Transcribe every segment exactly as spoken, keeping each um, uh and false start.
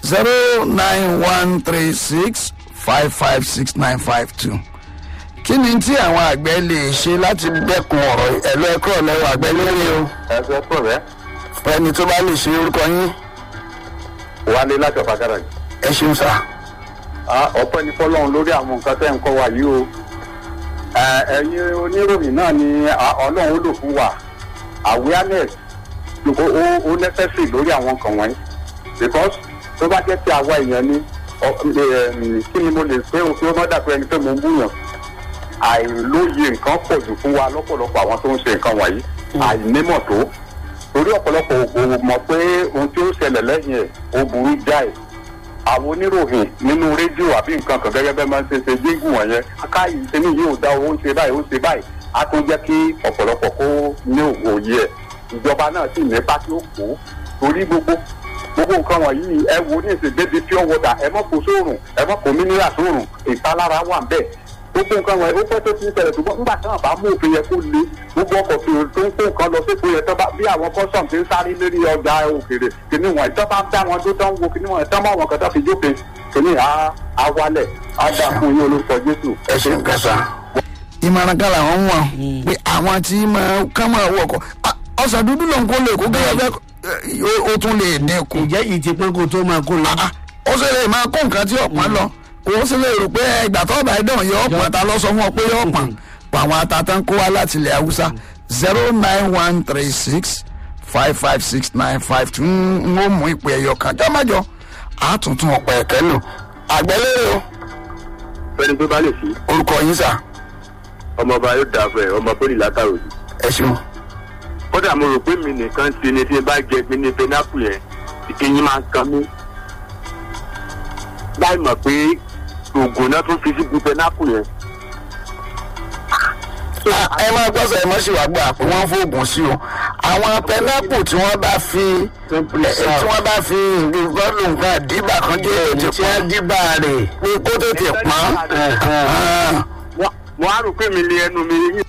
zero nine one three six five five six nine five two. kí ni tí àwọn àgbẹ̀ lè ṣe láti dẹ́kun ọ̀rọ̀ ẹ̀lú ẹ̀kọ́ lẹ́wọ̀ àgbẹ̀ lórí o. ẹgbẹ́ pọ̀ rẹ̀. ẹni tó bá lè ṣe orúkọ yín. wálé láti ọ̀fà gáràjì. ẹ ṣeun sá. ọpẹ́ ní fọlọ́run lórí àwọn nǹkan tẹ́ ń kọ́ wa yìí o. ẹ̀yin oníròyìn náà ni ọlọ́run ó lò fún wa awareness ó necessary lórí àwọn nǹkan wọ̀nyí because tó bá jẹ́ ti àwa èèyàn ni kí ni mo lè pé o fi ó mọ́dà pé ẹni pé mo ń búyàn àìlóye nǹkan pọ̀ jù fún wa lọ́pọ̀lọpọ̀ àwọn tó ń ṣe nǹkan wọ̀nyí àìnímọ̀ tó torí ọ̀pọ̀lọpọ̀ ògùn mọ̀ pé ohun tí ó ṣẹlẹ̀ lẹ́yìn ẹ̀ ó burú jáì àwọn oníròyìn nínú rédíò àbí nǹkan kan gẹ́gẹ́ bẹ́ẹ̀ máa ń ṣe ṣe jíngùn wọ̀nyẹn akáyì ìṣẹ́ni yìí ò dá owó ń ṣe báyìí ó ń ṣe báyìí á tó jẹ́ kí ọ̀pọ̀lọpọ̀ kó ní òye ẹ̀ ìjọba náà sì ní pátí ó kó torí gbogbo gbogbo nǹkan wọ̀nyí ẹ wo ní ìsìn débi pure water ẹ mọ̀ kó sóòrùn ẹ mọ̀ kó mineral sóòrùn ìpalára wà bẹ́ẹ̀ gbogbo nǹkan wọ̀nyí ó pẹ́ tó ti ń ṣẹlẹ̀ ṣùgbọ́n nígbà tí wọ́n bá mú òfin yẹn kó le gbogbo ọkọ̀ tó tó ń kó nǹkan lọ sípò yẹn tó bá bí àwọn custom ti ń sáré lórí ọjà òkèèrè kìíní wọn ìtọ́ bá ń dá wọn tó tán wo kìíní wọn ìtọ́ mọ́ wọn kan tó fi jókè kìíní á wálẹ̀ á dá fún yín olórúkọ Jésù. ẹ ṣeun kẹsà. ìmọ̀ràn kan làwọn ń wọ̀n pé àwọn tí máa kán máa wọkọ̀ ọ̀sán dúdú ló ń kó lè kó gẹ́gẹ́ bẹ́ẹ̀ ó tún lè dínkù. ìjẹ́ yìí ti pọ́n kó tó máa kó lọ. ó sì lè máa kó nǹkan tí ọ̀pọ̀ lọ kò sì lè rò pé ìgbà tó bá dán yọ ọ̀pọ̀ ta lọ sọ fún ọ pé yọ ọ̀pọ̀ pa àwọn atatán kó wá láti ilẹ̀ haúsá zero nine one three six five five six nine five two ń ó mú ìpè ẹ̀yọ kan jọ́mọ́jọ́ àtúntún ọ̀pọ̀ ẹ̀kẹ́ lò àgbẹ̀lérè o. fẹ́ni tó bá lè fi. orúkọ yín sà. ọmọọba yóò dà fún ẹ ọmọ pólì látàrò yìí. ẹ ṣeun. kódà mo rò pé mi nìkan ti ní tí n bá jẹ mi ní pẹnápù yẹn ìkẹyìn máa ń kan mí. láì mọ̀ pé oògùn náà tún fi sí ju pẹnápù yẹn. ẹ máa gbọ́sọ̀ ẹ mọ́ sí wàá gbà pé wọ́n fóògùn sí o àwọn pẹnápù tí wọ́n bá fi tí wọ́n bá fi ìgbọ́lù nǹkan dìbà kan jẹ́ ètò tí wọ́n dìbà rẹ̀ pé kó tètè pọ́n. mo á rò pé mi lé ẹnu mi yín.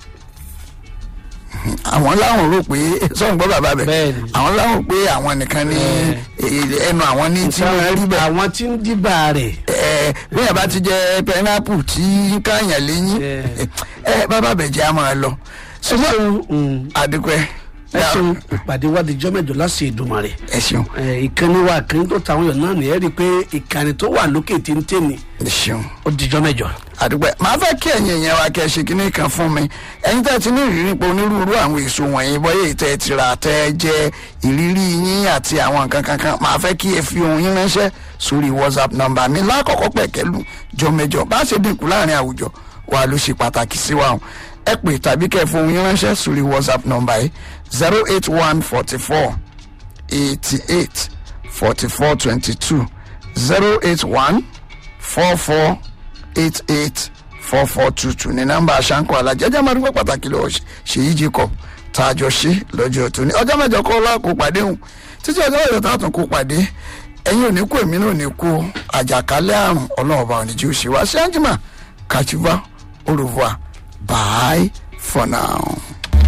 àwọn láwọn rò pé sọ̀rọ̀ gbọ́ bàbá bẹ̀ àwọn láwọn pé àwọn nìkan ní ẹnu àwọn ní tí wọ́n rí bẹ̀. àwọn tí ń dìbà rẹ̀. bí yàrá ti jẹ pẹnápù tí ń káyàn léyìn bàbá bẹ̀ jẹ́ àmọ́ ẹ lọ. ṣùgbọ́n àdìpẹ́. ẹ ṣeun ìpàdé wa di jọ́mẹ̀jọ láti Èdùmàrè. ẹ ṣeun. ìkànnì wa kìíní tó tàwọn yọ̀ náà nìyẹn rí i pé ìkànnì tó wà lókè tí ń tẹ̀mí. ẹ ṣeun. ó di jọ́mẹ̀jọ. àdúpẹ́ màá fẹ́ kí ẹ̀yin èèyàn wa kẹ́ ẹ ṣe kínní kan fún mi ẹ̀yin tẹ́ ti ní ìrírí pé onírúurú àwọn èso wọ̀nyí bọ́yá ìtẹ́ ẹ ti rà tẹ́ ẹ jẹ ìrírí yín àti àwọn nǹkan kankan màá fẹ́ kí ẹ fi ohun yín ránṣẹ́ sórí WhatsApp nọ́mbà mi lákọ̀ọ́kọ́ pẹ̀kẹ́lù jọmẹjọ bá ṣe dínkù láàrin àwùjọ wa ló ṣe pàtàkì sí wa ẹ pè tàbí kẹ́ ẹ fi ohun yín ránṣẹ́ sórí WhatsApp nọ́mbà yìí zero eight one forty four eighty eight forty four twenty two zero eight one four four eight eight four four two two ní nọ́mbà àṣàǹkọ alájẹjẹ máa dúpẹ́ pàtàkì lọ Ṣèyí Jacob tá a jọ ṣe lọ́jọ́ tó ní ọjọ́ mẹ́jọ kọ́ ọlá kó pàdé hùn títí ọjọ́ mẹ́jọ tá a tún kó pàdé ẹ̀yin ò ní kú èmi náà ò ní kú àjàkálẹ̀ àrùn ọlọ́run ọba òní jí ó ṣe wá sí àjùmọ̀ kàchúbà au revoir bye for now.